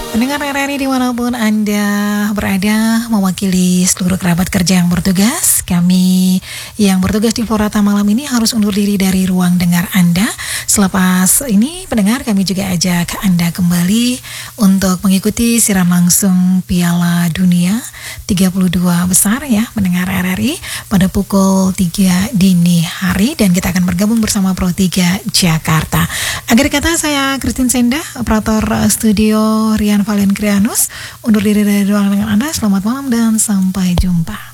Pendengar RRI dimanapun Anda berada, mewakili seluruh kerabat kerja yang bertugas, kami yang bertugas di Forata malam ini harus undur diri dari ruang dengar Anda. Selepas ini, pendengar, kami juga ajak Anda kembali untuk mengikuti siaran langsung Piala Dunia 32 besar ya, pendengar RRI pada pukul 3 dini hari, dan kita akan bergabung bersama Pro 3 Jakarta. Akhir kata, saya Christine Senda, operator studio Rian Valen Krianus, undur diri dari ruang dengan Anda. Selamat malam dan sampai jumpa.